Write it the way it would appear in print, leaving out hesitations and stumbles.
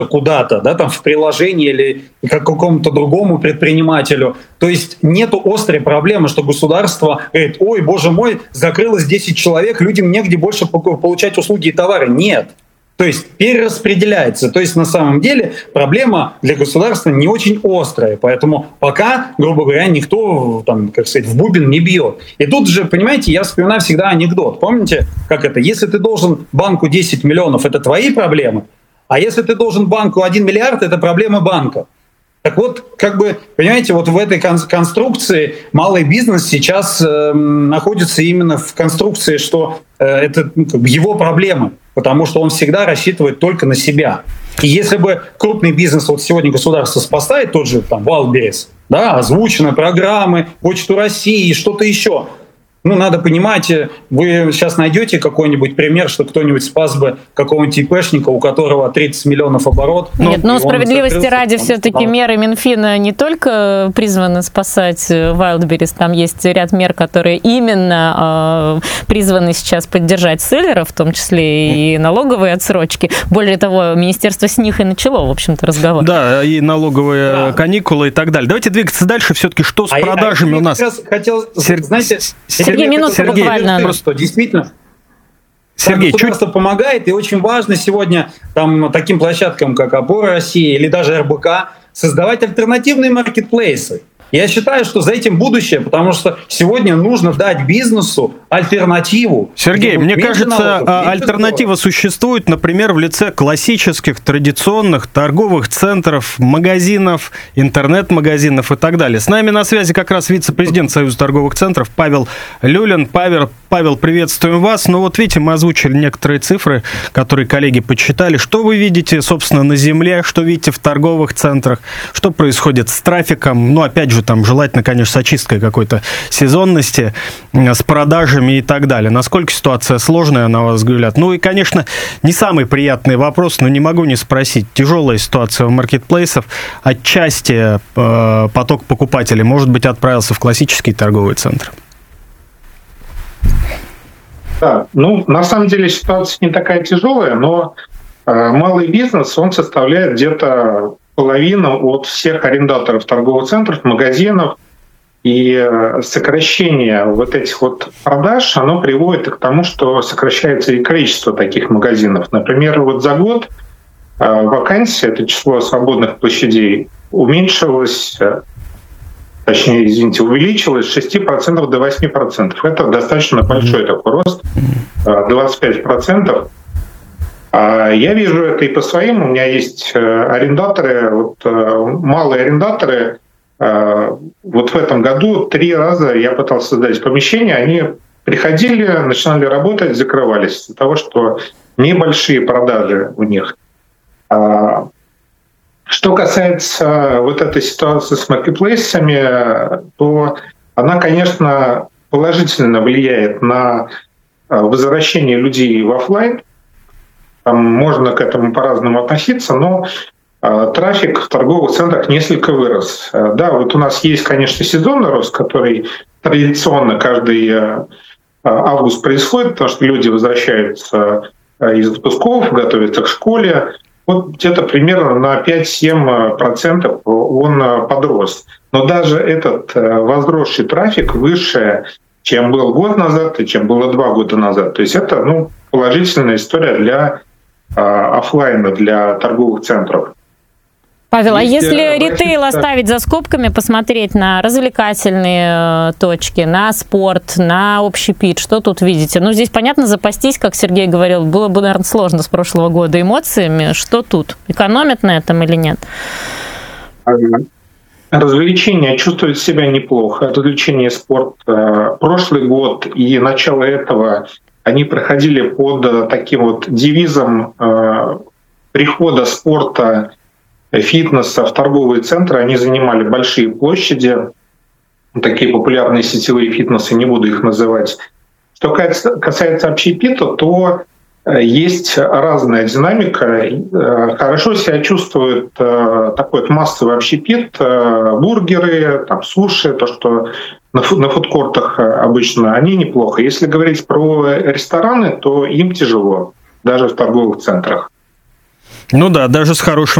куда-то, да, там в приложение или как какому-то другому предпринимателю. То есть нету острой проблемы, что государство говорит: ой, боже мой, закрылось 10 человек, людям негде больше получать услуги и товары. Нет. То есть перераспределяется. То есть на самом деле проблема для государства не очень острая. Поэтому пока, грубо говоря, никто там, как сказать, в бубен не бьет. И тут же, понимаете, я вспоминаю всегда анекдот. Помните, как это? Если ты должен банку 10 миллионов, это твои проблемы. А если ты должен банку 1 миллиард, это проблема банка. Так вот, как бы, понимаете, вот в этой конструкции малый бизнес сейчас находится именно в конструкции, что это как бы его проблемы, потому что он всегда рассчитывает только на себя. И если бы крупный бизнес, вот сегодня государство спасает, тот же там Wildberries, да, озвучены программы, Почту России и что-то еще. Ну, надо понимать, вы сейчас найдете какой-нибудь пример, что кто-нибудь спас бы какого-нибудь ИПшника, у которого 30 миллионов оборот. Нет, но справедливости ради все-таки меры Минфина не только призваны спасать Wildberries, там есть ряд мер, которые именно призваны сейчас поддержать селлеров, в том числе и налоговые отсрочки. Более того, министерство с них и начало, в общем-то, разговор. Да, и налоговые каникулы и так далее. Давайте двигаться дальше. Все-таки что с продажами у нас? Я как раз хотел, знаете, Сергей, минутку буквально. Просто действительно, Сергей, государство помогает, и очень важно сегодня там, таким площадкам, как «Опора России» или даже РБК, создавать альтернативные маркетплейсы. Я считаю, что за этим будущее, потому что сегодня нужно дать бизнесу альтернативу. Сергей, мне кажется, альтернатива существует, например, в лице классических, традиционных торговых центров, магазинов, интернет-магазинов и так далее. С нами на связи как раз вице-президент Союза торговых центров Павел Люлин. Павел, приветствуем вас. Ну вот видите, мы озвучили некоторые цифры, которые коллеги подсчитали. Что вы видите, собственно, на земле, что видите в торговых центрах, что происходит с трафиком, ну, опять же, там желательно, конечно, с очисткой какой-то сезонности, с продажами и так далее. Насколько ситуация сложная, на ваш взгляд? Ну и, конечно, не самый приятный вопрос, но не могу не спросить. Тяжелая ситуация в маркетплейсах. Отчасти поток покупателей, может быть, отправился в классический торговый центр. Да, ну, на самом деле ситуация не такая тяжелая, но малый бизнес, он составляет где-то половину от всех арендаторов торговых центров, магазинов, и сокращение вот этих вот продаж, оно приводит к тому, что сокращается и количество таких магазинов. Например, вот за год вакансия, это число свободных площадей, уменьшилось, точнее, извините, увеличилось с 6% до 8%. Это достаточно большой такой рост, 25%. Я вижу это и по своим. У меня есть арендаторы, вот, малые арендаторы. Вот в этом году 3 раза я пытался сдать помещение, они приходили, начинали работать, закрывались из-за того, что небольшие продажи у них. Что касается вот этой ситуации с маркетплейсами, то она, конечно, положительно влияет на возвращение людей в офлайн. Там можно к этому по-разному относиться, но трафик в торговых центрах несколько вырос. Да, вот у нас есть, конечно, сезонный рост, который традиционно каждый август происходит, потому что люди возвращаются из отпусков, готовятся к школе. Вот где-то примерно на 5-7% он подрос. Но даже этот возросший трафик выше, чем был год назад и чем было 2 года назад. То есть это положительная история для офлайна, для торговых центров. Павел, а если ритейл оставить за скобками, посмотреть на развлекательные точки, на спорт, на общепит, что тут видите? Ну, здесь, понятно, запастись, как Сергей говорил, было бы, наверное, сложно с прошлого года эмоциями. Что тут? Экономят на этом или нет? Развлечения чувствуют себя неплохо. Развлечения и спорт. Прошлый год и начало этого они проходили под таким вот девизом прихода спорта, фитнеса в торговые центры. Они занимали большие площади, такие популярные сетевые фитнесы, не буду их называть. Что касается общепита, то есть разная динамика. Хорошо себя чувствует такой вот массовый общепит, бургеры, там, суши, то, что на фудкортах обычно, они неплохо. Если говорить про рестораны, то им тяжело, даже в торговых центрах. Ну да, даже с хорошим